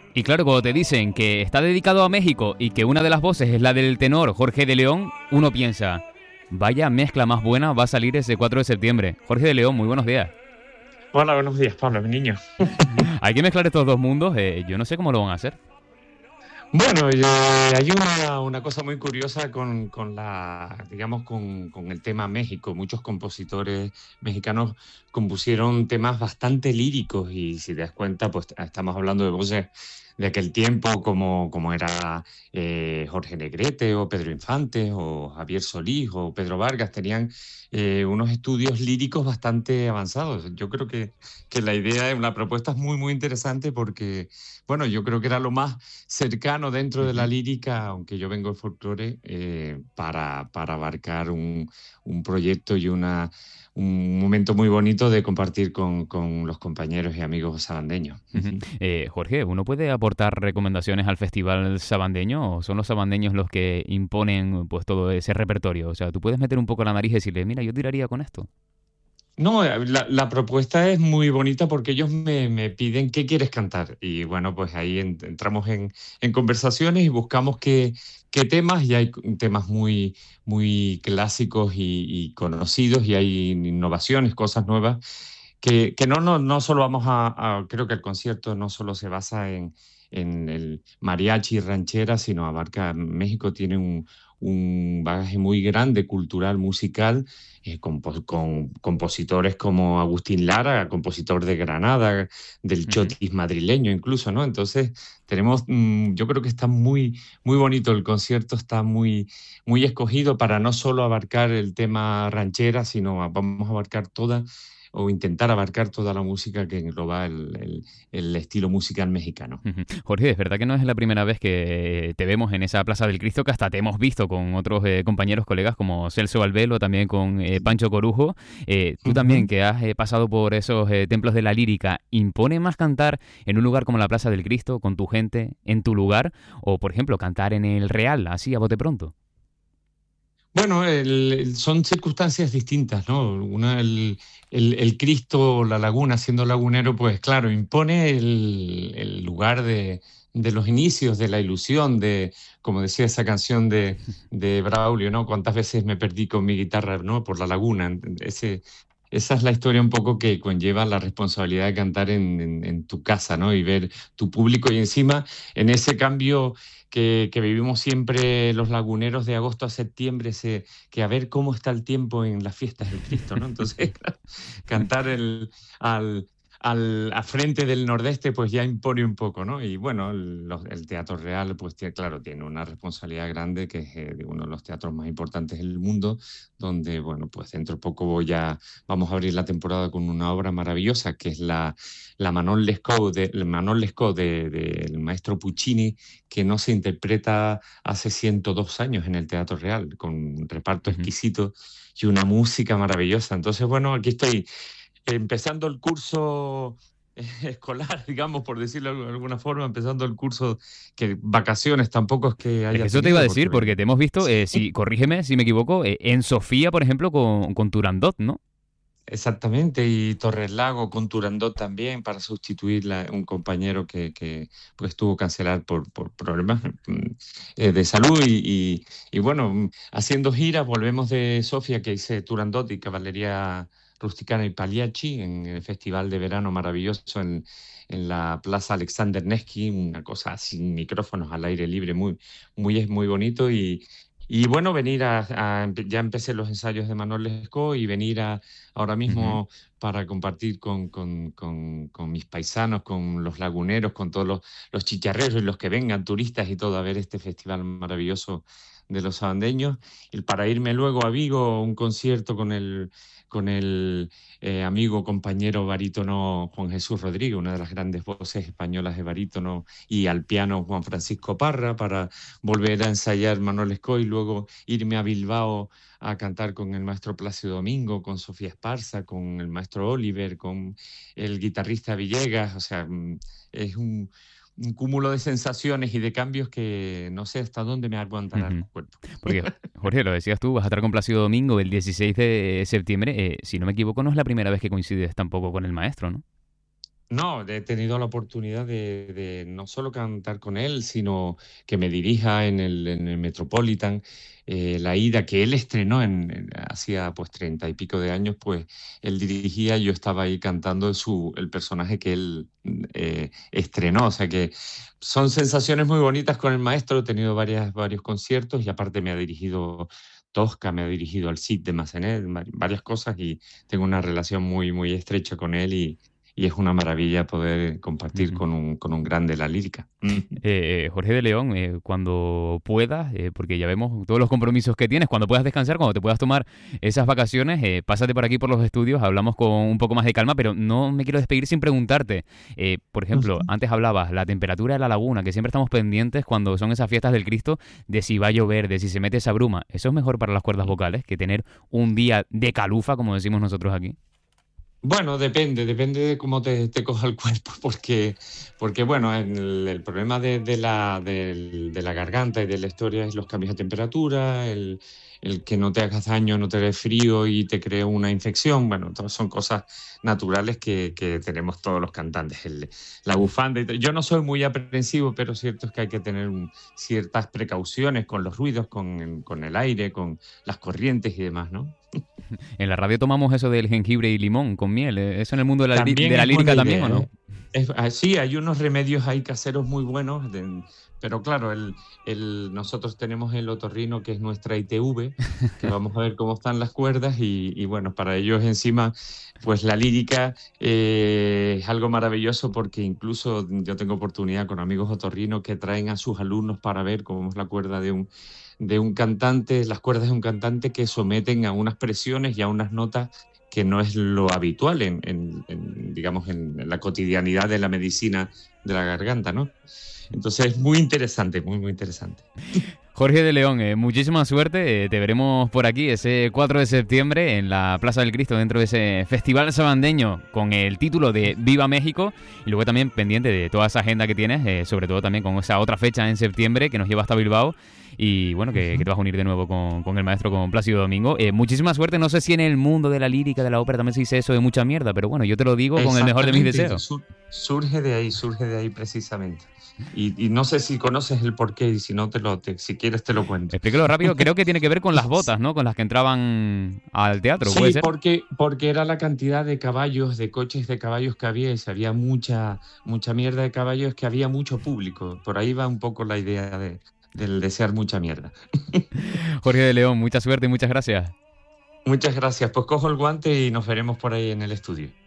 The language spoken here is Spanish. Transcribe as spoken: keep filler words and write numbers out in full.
Y claro, cuando te dicen que está dedicado a México y que una de las voces es la del tenor Jorge de León, uno piensa, vaya mezcla más buena va a salir ese cuatro de septiembre. Jorge de León, muy buenos días. Hola, buenos días, Pablo, mi niño. Hay que mezclar estos dos mundos, eh, yo no sé cómo lo van a hacer. Bueno, eh, hay una, una cosa muy curiosa con, con la, digamos, con, con el tema México. Muchos compositores mexicanos compusieron temas bastante líricos y si te das cuenta, pues estamos hablando de voces de aquel tiempo como, como era eh, Jorge Negrete o Pedro Infante o Javier Solís o Pedro Vargas. Tenían eh, unos estudios líricos bastante avanzados. Yo creo que, que la idea, la propuesta es muy, muy interesante porque, bueno, yo creo que era lo más cercano dentro de la Ujú. lírica, aunque yo vengo del folclore, eh, para, para abarcar un, un proyecto y una, un momento muy bonito de compartir con, con los compañeros y amigos sabandeños. Ujú. Eh, Jorge, ¿uno puede aportar recomendaciones al Festival Sabandeño o son los sabandeños los que imponen pues todo ese repertorio? O sea, tú puedes meter un poco la nariz y decirle, mira, yo tiraría con esto. No, eh, la, la propuesta es muy bonita porque ellos me, me piden qué quieres cantar. Y bueno, pues ahí en- entramos en, en conversaciones y buscamos qué, qué temas. Y hay temas muy, muy clásicos y, y conocidos y hay innovaciones, cosas nuevas. Que, que no, no, no solo vamos a, a- creo que el concierto no solo se basa en, en el mariachi y ranchera, sino abarca, México tiene un, un bagaje muy grande cultural, musical, eh, compo- con compositores como Agustín Lara, compositor de Granada, del Ujú. chotis madrileño incluso, ¿no? Entonces, tenemos, mm, yo creo que está muy, muy bonito el concierto, está muy, muy escogido para no solo abarcar el tema ranchera, sino a- vamos a abarcar toda o intentar abarcar toda la música que engloba el, el- el estilo musical mexicano. Ujú. Jorge, es verdad que no es la primera vez que te vemos en esa Plaza del Cristo, que hasta te hemos visto con otros eh, compañeros, colegas como Celso Albelo, también con eh, Pancho Corujo. Eh, tú también, Ujú. que has eh, pasado por esos eh, templos de la lírica, ¿impone más cantar en un lugar como la Plaza del Cristo, con tu gente, en tu lugar? O, por ejemplo, cantar en el Real, así a bote pronto. Bueno, el- el- son circunstancias distintas, ¿no? Una, el, el- el Cristo, la laguna, siendo lagunero, pues claro, impone el, el lugar de, de los inicios, de la ilusión, de, como decía esa canción de, de Braulio, ¿no? Cuántas veces me perdí con mi guitarra, ¿no? Por la laguna. Ese, esa es la historia un poco que conlleva la responsabilidad de cantar en, en en tu casa, ¿no? Y ver tu público y encima en ese cambio que, que vivimos siempre los laguneros de agosto a septiembre, ese, que a ver cómo está el tiempo en las fiestas del Cristo, ¿no? Entonces, claro, cantar el, al, al, a frente del nordeste, pues ya impone un poco, ¿no? Y bueno, el, los- el Teatro Real, pues tiene- claro, tiene una responsabilidad grande, que es eh, de uno de los teatros más importantes del mundo, donde, bueno, pues dentro de poco voy a, vamos a abrir la temporada con una obra maravillosa, que es la, la Manon Lescaut, de, el Manon Lescaut de- del maestro Puccini, que no se interpreta hace ciento dos años en el Teatro Real, con un reparto Ujú. exquisito y una música maravillosa. Entonces, bueno, aquí estoy empezando el curso eh, escolar, digamos, por decirlo de alguna forma, empezando el curso, que vacaciones tampoco es que Es que haya eso te iba a tenido, porque decir, porque ven- te hemos visto, sí, eh, si, corrígeme si me equivoco, eh, en Sofía, por ejemplo, con, con Turandot, ¿no? exactamente, y Torres Lago con Turandot también para sustituir la- un compañero que, que, pues tuvo que cancelar por, por problemas mm, eh, de salud y, y- y bueno, mm, haciendo giras, volvemos de Sofía que hice Turandot y Caballería Rusticana y Pagliacci en el festival de verano maravilloso en, en la Plaza Alexander Nevsky, una cosa sin micrófonos al aire libre, muy, muy, es muy bonito y... Y bueno, venir a, a- ya empecé los ensayos de Manuel Lescaut y venir a, ahora Ujú. mismo para compartir con, con- con- con mis paisanos, con los laguneros, con todos los, los chicharreros y los que vengan, turistas y todo, a ver este festival maravilloso de los sabandeños. Y para irme luego a Vigo, a un concierto con el, con el eh, amigo, compañero barítono Juan Jesús Rodríguez, una de las grandes voces españolas de barítono, y al piano Juan Francisco Parra, para volver a ensayar Manuel Escoy y luego irme a Bilbao a cantar con el maestro Plácido Domingo, con Sofía Esparza, con el maestro Oliver, con el guitarrista Villegas. O sea, mm, es un, un cúmulo de sensaciones y de cambios que no sé hasta dónde me aguantará el Ujú. cuerpo. Porque, Jorge, lo decías tú, vas a estar con Plácido Domingo el dieciséis de septiembre. Eh, si no me equivoco, no es la primera vez que coincides tampoco con el maestro, ¿no? No, he tenido la oportunidad de, de no solo cantar con él, sino que me dirija en el, en el Metropolitan. Eh, la ida que él estrenó en, en- hacía pues treinta y pico de años, pues él dirigía, yo estaba ahí cantando su, el personaje que él eh, estrenó. O sea que son sensaciones muy bonitas con el maestro. He tenido varias, varios conciertos y aparte me ha dirigido Tosca, me ha dirigido al Cid de Massenet, va- varias cosas y tengo una relación muy, muy estrecha con él y y es una maravilla poder compartir Ujú. con un, con un grande de la lírica. Mm. Eh, eh, Jorge de León, eh, cuando puedas, eh, porque ya vemos todos los compromisos que tienes, cuando puedas descansar, cuando te puedas tomar esas vacaciones, eh, pásate por aquí por los estudios, hablamos con un poco más de calma, pero no me quiero despedir sin preguntarte. Eh, por ejemplo, Ujú. antes hablabas la temperatura de la laguna, que siempre estamos pendientes cuando son esas fiestas del Cristo, de si va a llover, de si se mete esa bruma. Eso es mejor para las cuerdas vocales que tener un día de calufa, como decimos nosotros aquí. Bueno, depende, depende de cómo te, te coja el cuerpo, porque, porque bueno, el, el problema de, de la, del- de la garganta y de la historia es los cambios de temperatura, el, el que no te hagas daño, no te dé frío y te cree una infección. Bueno, todas son cosas naturales que, que tenemos todos los cantantes. El- la bufanda, y tal. Yo no soy muy aprensivo, pero cierto es que hay que tener un- ciertas precauciones con los ruidos, con, con el aire, con las corrientes y demás, ¿no? En la radio tomamos eso del jengibre y limón con miel. ¿eh? ¿Eso en el mundo de la, li- También de la es buena lírica también o idea, ¿eh? no? Es- ah, sí, hay unos remedios ahí caseros muy buenos, de- pero claro, el, el- nosotros tenemos el otorrino que es nuestra I T V, que vamos a ver cómo están las cuerdas y, y bueno, para ellos encima, pues la lírica eh, es algo maravilloso porque incluso yo tengo oportunidad con amigos otorrinos que traen a sus alumnos para ver cómo es la cuerda de un, de un cantante, las cuerdas de un cantante que someten a unas presiones y a unas notas que no es lo habitual en, en- en, digamos, en, en la cotidianidad de la medicina de la garganta, ¿no? Entonces es muy interesante, muy, muy interesante. Jorge de León, eh, muchísima suerte. eh, te veremos por aquí ese cuatro de septiembre en la Plaza del Cristo, dentro de ese festival sabandeño con el título de Viva México. Y luego también pendiente de toda esa agenda que tienes, eh, sobre todo también con esa otra fecha en septiembre que nos lleva hasta Bilbao. Y bueno, que, que te vas a unir de nuevo con, con el maestro, con Plácido Domingo. Eh, muchísima suerte. No sé si en el mundo de la lírica, de la ópera, también se dice eso de mucha mierda, pero bueno, yo te lo digo con el mejor de mis Exactamente, deseos. sur- surge de ahí, surge de ahí precisamente. Y, y no sé si conoces el porqué y si no te lo, te- si quieres te lo cuento. Explíquelo rápido. Creo que tiene que ver con las botas, ¿no? Con las que entraban al teatro, ¿puede Sí, ser? porque, porque era la cantidad de caballos, de coches de caballos que había, y si había mucha, mucha mierda de caballos, que había mucho público. Por ahí va un poco la idea de, del desear mucha mierda. Jorge de León, mucha suerte y muchas gracias. Muchas gracias. Pues cojo el guante y nos veremos por ahí en el estudio.